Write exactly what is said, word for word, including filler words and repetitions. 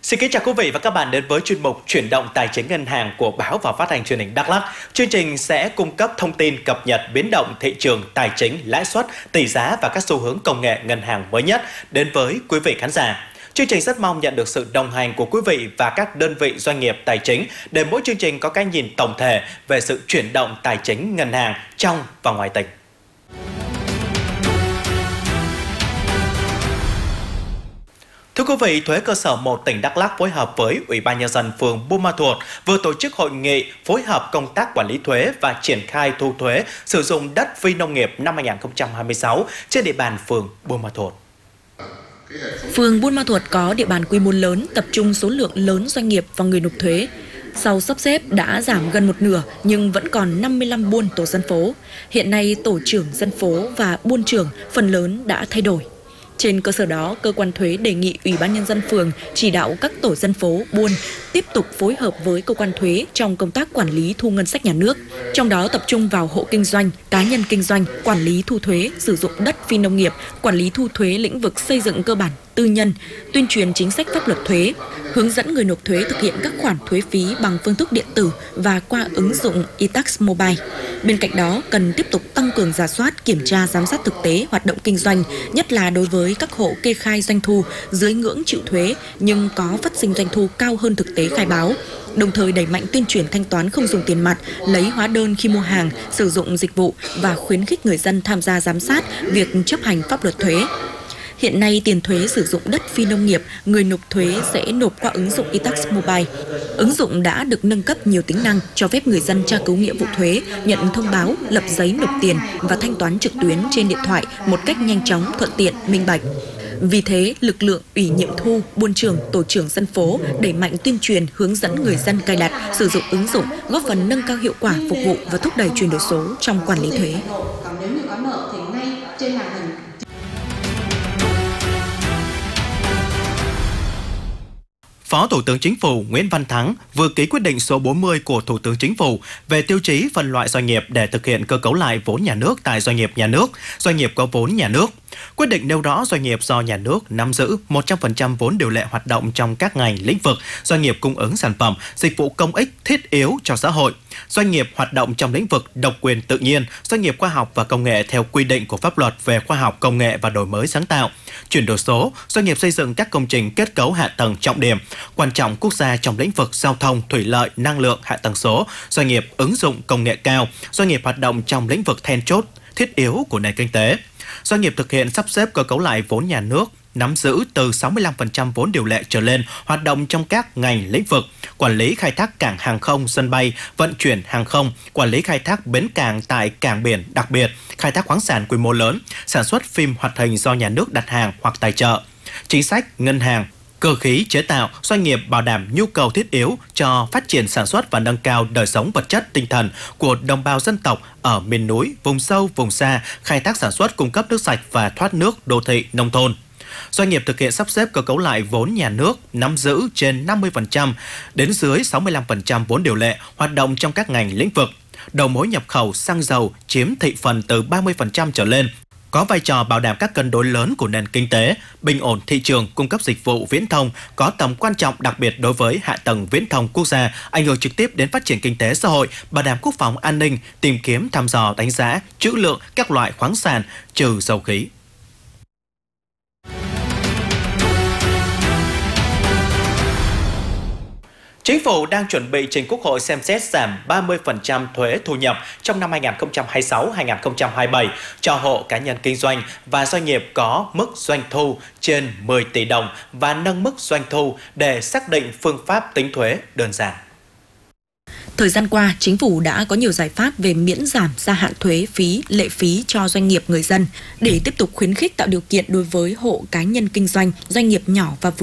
Xin kính chào quý vị và các bạn đến với chuyên mục Chuyển động tài chính ngân hàng của Báo và Phát thanh Truyền hình Đắk Lắk. Chương trình sẽ cung cấp thông tin cập nhật biến động thị trường tài chính, lãi suất, tỷ giá và các xu hướng công nghệ ngân hàng mới nhất đến với quý vị khán giả. Chương trình rất mong nhận được sự đồng hành của quý vị và các đơn vị doanh nghiệp tài chính để mỗi chương trình có cái nhìn tổng thể về sự chuyển động tài chính ngân hàng trong và ngoài tỉnh. Thưa quý vị, Thuế cơ sở một tỉnh Đắk Lắk phối hợp với Ủy ban Nhân dân phường Buôn Ma Thuột vừa tổ chức hội nghị phối hợp công tác quản lý thuế và triển khai thu thuế sử dụng đất phi nông nghiệp năm hai nghìn không trăm hai mươi sáu trên địa bàn phường Buôn Ma Thuột. Phường Buôn Ma Thuột có địa bàn quy mô lớn, tập trung số lượng lớn doanh nghiệp và người nộp thuế. Sau sắp xếp đã giảm gần một nửa nhưng vẫn còn năm mươi lăm buôn tổ dân phố. Hiện nay tổ trưởng dân phố và buôn trưởng phần lớn đã thay đổi. Trên cơ sở đó, cơ quan thuế đề nghị Ủy ban Nhân dân phường chỉ đạo các tổ dân phố, buôn tiếp tục phối hợp với cơ quan thuế trong công tác quản lý thu ngân sách nhà nước. Trong đó tập trung vào hộ kinh doanh, cá nhân kinh doanh, quản lý thu thuế, sử dụng đất phi nông nghiệp, quản lý thu thuế lĩnh vực xây dựng cơ bản, tư nhân, tuyên truyền chính sách pháp luật thuế, hướng dẫn người nộp thuế thực hiện các khoản thuế phí bằng phương thức điện tử và qua ứng dụng e-tax mobile. Bên cạnh đó, cần tiếp tục tăng cường rà soát, kiểm tra, giám sát thực tế hoạt động kinh doanh, nhất là đối với các hộ kê khai doanh thu dưới ngưỡng chịu thuế nhưng có phát sinh doanh thu cao hơn thực tế khai báo. Đồng thời đẩy mạnh tuyên truyền thanh toán không dùng tiền mặt, lấy hóa đơn khi mua hàng, sử dụng dịch vụ và khuyến khích người dân tham gia giám sát việc chấp hành pháp luật thuế. Hiện nay, tiền thuế sử dụng đất phi nông nghiệp, người nộp thuế sẽ nộp qua ứng dụng e-tax mobile. Ứng dụng đã được nâng cấp nhiều tính năng cho phép người dân tra cứu nghĩa vụ thuế, nhận thông báo, lập giấy nộp tiền và thanh toán trực tuyến trên điện thoại một cách nhanh chóng, thuận tiện, minh bạch. Vì thế, lực lượng ủy nhiệm thu, buôn trưởng, tổ trưởng dân phố đẩy mạnh tuyên truyền, hướng dẫn người dân cài đặt, sử dụng ứng dụng, góp phần nâng cao hiệu quả phục vụ và thúc đẩy chuyển đổi số trong quản lý thuế. Phó Thủ tướng Chính phủ Nguyễn Văn Thắng vừa ký quyết định số bốn mươi của Thủ tướng Chính phủ về tiêu chí phân loại doanh nghiệp để thực hiện cơ cấu lại vốn nhà nước tại doanh nghiệp nhà nước, doanh nghiệp có vốn nhà nước. Quyết định nêu rõ doanh nghiệp do nhà nước nắm giữ một trăm phần trăm vốn điều lệ hoạt động trong các ngành lĩnh vực, doanh nghiệp cung ứng sản phẩm, dịch vụ công ích thiết yếu cho xã hội, doanh nghiệp hoạt động trong lĩnh vực độc quyền tự nhiên, doanh nghiệp khoa học và công nghệ theo quy định của pháp luật về khoa học công nghệ và đổi mới sáng tạo, chuyển đổi số, doanh nghiệp xây dựng các công trình kết cấu hạ tầng trọng điểm, quan trọng quốc gia trong lĩnh vực giao thông, thủy lợi, năng lượng, hạ tầng số, doanh nghiệp ứng dụng công nghệ cao, doanh nghiệp hoạt động trong lĩnh vực then chốt, thiết yếu của nền kinh tế. Doanh nghiệp thực hiện sắp xếp cơ cấu lại vốn nhà nước, nắm giữ từ sáu mươi lăm phần trăm vốn điều lệ trở lên, hoạt động trong các ngành lĩnh vực, quản lý khai thác cảng hàng không, sân bay, vận chuyển hàng không, quản lý khai thác bến cảng tại cảng biển đặc biệt, khai thác khoáng sản quy mô lớn, sản xuất phim hoạt hình do nhà nước đặt hàng hoặc tài trợ, chính sách, ngân hàng, cơ khí chế tạo, doanh nghiệp bảo đảm nhu cầu thiết yếu cho phát triển sản xuất và nâng cao đời sống vật chất tinh thần của đồng bào dân tộc ở miền núi, vùng sâu, vùng xa, khai thác sản xuất cung cấp nước sạch và thoát nước đô thị, nông thôn. Doanh nghiệp thực hiện sắp xếp cơ cấu lại vốn nhà nước, nắm giữ trên năm mươi phần trăm đến dưới sáu mươi lăm phần trăm vốn điều lệ, hoạt động trong các ngành lĩnh vực. Đầu mối nhập khẩu xăng dầu chiếm thị phần từ ba mươi phần trăm trở lên, có vai trò bảo đảm các cân đối lớn của nền kinh tế, bình ổn thị trường, cung cấp dịch vụ viễn thông, có tầm quan trọng đặc biệt đối với hạ tầng viễn thông quốc gia, ảnh hưởng trực tiếp đến phát triển kinh tế xã hội, bảo đảm quốc phòng an ninh, tìm kiếm, thăm dò, đánh giá, trữ lượng các loại khoáng sản, trừ dầu khí. Chính phủ đang chuẩn bị trình Quốc hội xem xét giảm ba mươi phần trăm thuế thu nhập trong năm hai nghìn không trăm hai mươi sáu đến hai nghìn không trăm hai mươi bảy cho hộ cá nhân kinh doanh và doanh nghiệp có mức doanh thu trên mười tỷ đồng và nâng mức doanh thu để xác định phương pháp tính thuế đơn giản. Thời gian qua, Chính phủ đã có nhiều giải pháp về miễn giảm gia hạn thuế phí, lệ phí cho doanh nghiệp người dân để tiếp tục khuyến khích tạo điều kiện đối với hộ cá nhân kinh doanh, doanh nghiệp nhỏ và vừa.